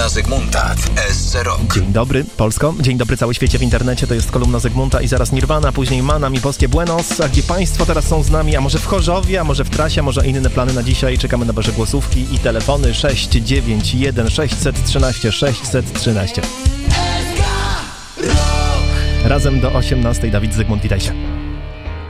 Kolumna Zygmunta w SC Rock. Dzień dobry Polsko, dzień dobry cały świecie w internecie, to jest kolumna Zygmunta i zaraz Nirvana, później Manam i Boskie Buenos, a gdzie państwo teraz są z nami, a może w Chorzowie, a może w trasie, a może inne plany na dzisiaj, czekamy na wasze głosówki i telefony 691 613 613. Razem do 18. Dawid Zygmunt, witajcie.